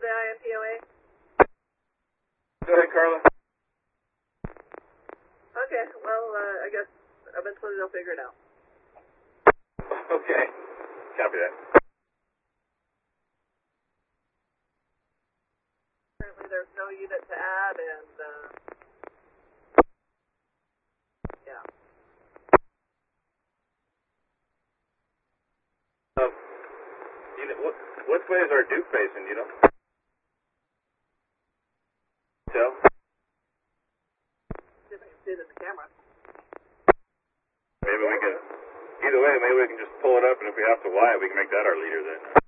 the IMPOA? Go ahead, Carla. Okay, well, I guess eventually they'll figure it out. Okay. Copy that. Currently there's no unit to add, and, yeah. What way is our Duke facing, you know? So? See if I can see it in the camera. Maybe we can, either way, maybe we can just pull it up, and if we have to wire, we can make that our leader then.